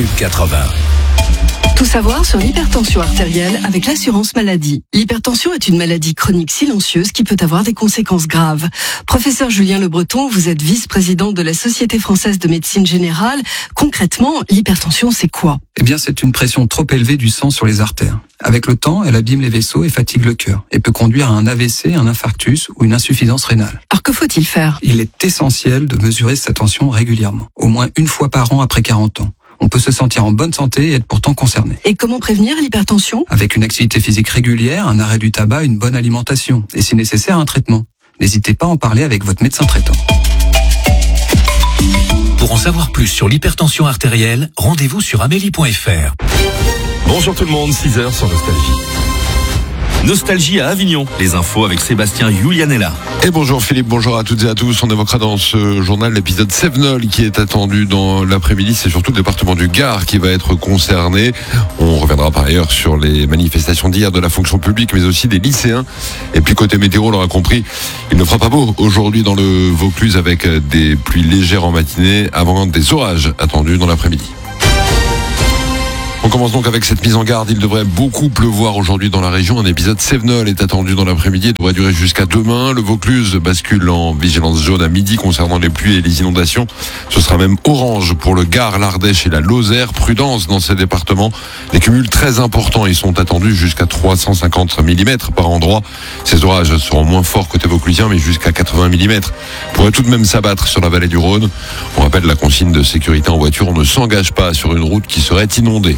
Sud 80. Tout savoir sur l'hypertension artérielle avec l'assurance maladie. L'hypertension est une maladie chronique silencieuse qui peut avoir des conséquences graves. Professeur Julien Le Breton, vous êtes vice-président de la Société française de médecine générale. Concrètement, l'hypertension, c'est quoi ? Eh bien, c'est une pression trop élevée du sang sur les artères. Avec le temps, elle abîme les vaisseaux et fatigue le cœur et peut conduire à un AVC, un infarctus ou une insuffisance rénale. Alors que faut-il faire ? Il est essentiel de mesurer sa tension régulièrement, au moins une fois par an après 40 ans. On peut se sentir en bonne santé et être pourtant concerné. Et comment prévenir l'hypertension ? Avec une activité physique régulière, un arrêt du tabac, une bonne alimentation et si nécessaire un traitement. N'hésitez pas à en parler avec votre médecin traitant. Pour en savoir plus sur l'hypertension artérielle, rendez-vous sur amélie.fr. Bonjour tout le monde, 6h sur Nostalgie. Nostalgie à Avignon, les infos avec Sébastien Julianella. Et bonjour Philippe, bonjour à toutes et à tous. On évoquera dans ce journal l'épisode Sevenol qui est attendu dans l'après-midi. C'est surtout le département du Gard qui va être concerné. On reviendra par ailleurs sur les manifestations d'hier de la fonction publique, mais aussi des lycéens. Et puis côté météo, on l'aura compris, il ne fera pas beau aujourd'hui dans le Vaucluse avec des pluies légères en matinée avant des orages attendus dans l'après-midi. On commence donc avec cette mise en garde. Il devrait beaucoup pleuvoir aujourd'hui dans la région. Un épisode Sevenol est attendu dans l'après-midi et devrait durer jusqu'à demain. Le Vaucluse bascule en vigilance jaune à midi concernant les pluies et les inondations. Ce sera même orange pour le Gard, l'Ardèche et la Lozère. Prudence dans ces départements. Les cumuls très importants, ils sont attendus jusqu'à 350 mm par endroit. Ces orages seront moins forts côté vauclusien, mais jusqu'à 80 mm. Pourraient tout de même s'abattre sur la vallée du Rhône. On rappelle la consigne de sécurité en voiture. On ne s'engage pas sur une route qui serait inondée.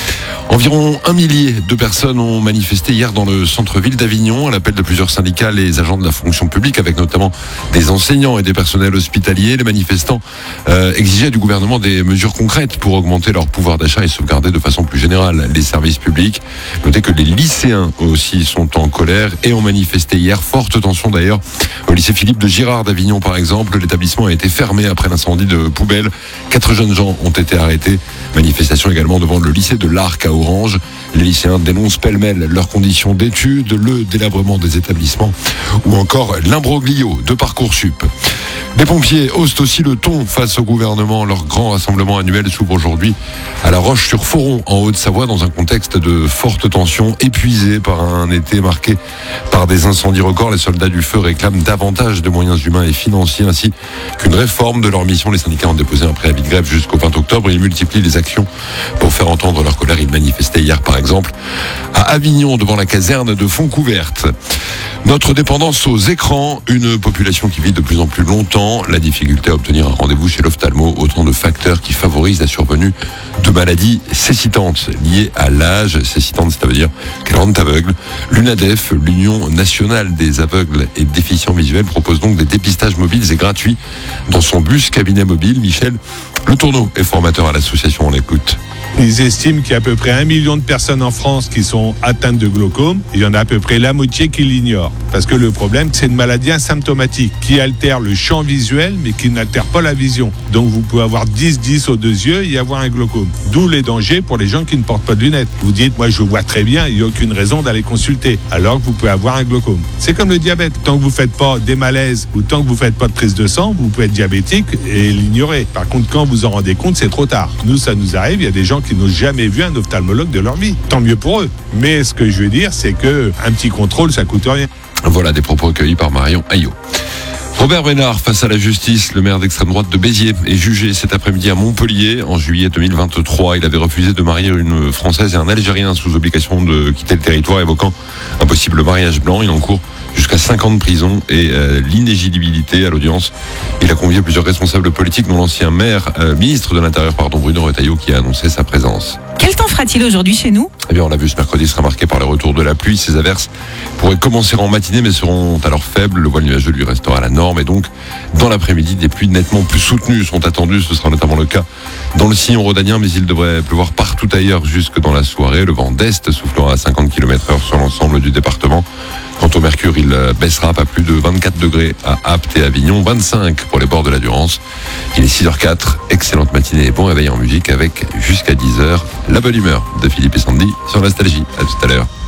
Environ 1 millier de personnes ont manifesté hier dans le centre-ville d'Avignon à l'appel de plusieurs syndicats, les agents de la fonction publique, avec notamment des enseignants et des personnels hospitaliers. Les manifestants exigeaient du gouvernement des mesures concrètes pour augmenter leur pouvoir d'achat et sauvegarder de façon plus générale les services publics. Notez que les lycéens aussi sont en colère et ont manifesté hier. Forte tension d'ailleurs au lycée Philippe de Girard d'Avignon par exemple. L'établissement a été fermé après l'incendie de poubelles. 4 jeunes gens ont été arrêtés. Manifestation également devant le lycée de l'Arc à Orange. Les lycéens dénoncent pêle-mêle leurs conditions d'études, le délabrement des établissements ou encore l'imbroglio de Parcoursup. Les pompiers haussent aussi le ton face au gouvernement. Leur grand rassemblement annuel s'ouvre aujourd'hui à La Roche-sur-Foron, en Haute-Savoie, dans un contexte de forte tension, épuisé par un été marqué par des incendies records. Les soldats du feu réclament davantage de moyens humains et financiers, ainsi qu'une réforme de leur mission. Les syndicats ont déposé un préavis de grève jusqu'au 20 octobre. Ils multiplient les actions pour faire entendre leur colère. Ils manifestaient hier, par exemple, à Avignon, devant la caserne de Fontcouverte. Notre dépendance aux écrans, une population qui vit de plus en plus longtemps, la difficulté à obtenir un rendez-vous chez l'ophtalmo, autant de facteurs qui favorisent la survenue de maladies cécitantes liées à l'âge. Cécitante, ça veut dire qu'elle rend aveugle. L'UNADEF, l'Union nationale des aveugles et déficients visuels, propose donc des dépistages mobiles et gratuits dans son bus cabinet mobile. Michel Le Tourneau est formateur à l'association, on l'écoute. Ils estiment qu'il y a à peu près 1 million de personnes en France qui sont atteintes de glaucome. Il y en a à peu près la moitié qui l'ignorent. Parce que le problème, c'est une maladie asymptomatique qui altère le champ visuel, mais qui n'altère pas la vision. Donc vous pouvez avoir 10 aux 2 yeux et y avoir un glaucome. D'où les dangers pour les gens qui ne portent pas de lunettes. Vous dites, moi je vois très bien, il n'y a aucune raison d'aller consulter. Alors que vous pouvez avoir un glaucome. C'est comme le diabète. Tant que vous ne faites pas des malaises ou tant que vous ne faites pas de prise de sang, vous pouvez être diabétique et l'ignorer. Par contre, quand vous en rendez compte, c'est trop tard. Nous, ça nous arrive, il y a des gens qui n'ont jamais vu un ophtalmologue de leur vie. Tant mieux pour eux. Mais ce que je veux dire, c'est que un petit contrôle, ça coûte rien. Voilà des propos recueillis par Marion Ayot. Robert Ménard face à la justice. Le maire d'extrême droite de Béziers est jugé cet après-midi à Montpellier. En juillet 2023, il avait refusé de marier une Française et un Algérien sous obligation de quitter le territoire, évoquant un possible mariage blanc. Il encourt jusqu'à 5 ans de prison et l'inéligibilité. À l'audience, il a convié plusieurs responsables politiques, dont l'ancien ministre de l'Intérieur, Bruno Retailleau, qui a annoncé sa présence. Quel temps fera-t-il aujourd'hui chez nous ? Eh bien, on l'a vu, ce mercredi sera marqué par le retour de la pluie. Ces averses pourraient commencer en matinée, mais seront alors faibles. Le voile nuageux lui restera à la norme. Et donc, dans l'après-midi, des pluies nettement plus soutenues sont attendues. Ce sera notamment le cas dans le sillon rhodanien, mais il devrait pleuvoir partout ailleurs jusque dans la soirée. Le vent d'est soufflera à 50 km/h sur l'ensemble du département. Quant au mercure, il baissera pas plus de 24 degrés à Apt et Avignon, 25 pour les bords de la Durance. Il est 6h04, excellente matinée et bon réveil en musique avec jusqu'à 10h la bonne humeur de Philippe et Sandy sur Nostalgie. À tout à l'heure.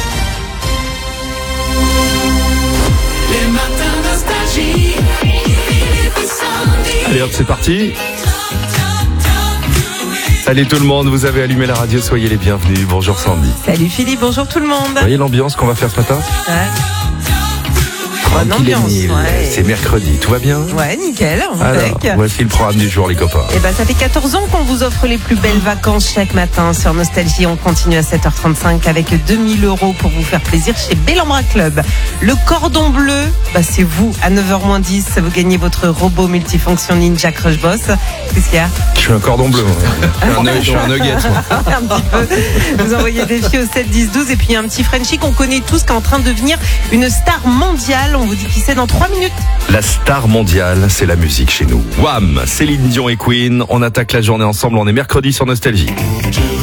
Les matins Nostalgie, Philippe et Sandy. Allez hop, c'est parti. Allez tout le monde, vous avez allumé la radio, soyez les bienvenus. Bonjour Sandy. Salut Philippe, bonjour tout le monde. Vous voyez l'ambiance qu'on va faire ce matin? Bonne ambiance, ouais. C'est mercredi, tout va bien? Ouais, nickel. Alors, voici le programme du jour les copains. Et ça fait 14 ans qu'on vous offre les plus belles vacances chaque matin sur Nostalgie. On continue à 7h35 avec 2000 € pour vous faire plaisir chez Bellambra Club. Le cordon bleu, c'est vous. À 9h-10, vous gagnez votre robot multifonction Ninja Crush Boss. Qu'est-ce qu'il y a? Je suis un cordon bleu. Je suis un nugget. Un petit peu. Vous envoyez des filles au 7-10-12 et puis un petit Frenchie qu'on connaît tous qui est en train de devenir une star mondiale. On vous dit qui c'est dans 3 minutes. La star mondiale, c'est la musique chez nous. Wham, Céline Dion et Queen. On attaque la journée ensemble. On est mercredi sur Nostalgie.